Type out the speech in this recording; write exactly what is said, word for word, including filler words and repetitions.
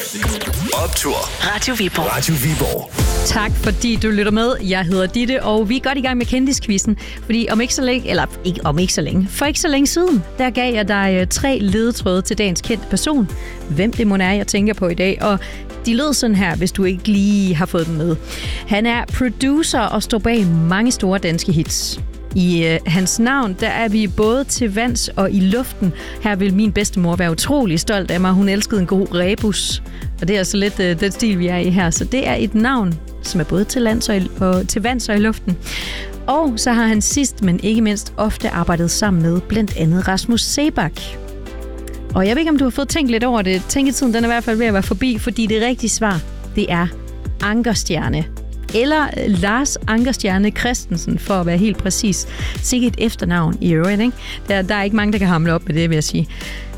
Optur. Radio Viborg. Radio Viborg. Tak fordi du lytter med. Jeg hedder Ditte, og vi er godt i gang med kendisquizzen. Fordi om ikke så længe, eller ikke om ikke så længe, for ikke så længe siden, der gav jeg dig øh, tre ledetråde til dagens kendte person. Hvem det må er, jeg tænker på i dag. Og de lød sådan her, hvis du ikke lige har fået dem med. Han er producer og står bag mange store danske hits. I øh, hans navn, der er vi både til vands og i luften. Her vil min bedstemor være utrolig stolt af mig. Hun elskede en god rebus. Og det er altså lidt øh, den stil, vi er i her. Så det er et navn, som er både til, lands og, i, og til vands og i luften. Og så har han sidst, men ikke mindst, ofte arbejdet sammen med blandt andet Rasmus Seebach. Og jeg ved ikke, om du har fået tænkt lidt over det. Tænketiden, den er i hvert fald ved at være forbi, fordi det rigtige svar, det er Ankerstjerne. Eller Lars Ankerstjerne Christensen, for at være helt præcis. Sikkert et efternavn i øvrigt, ikke? Der, der er ikke mange, der kan hamle op med det, vil jeg sige.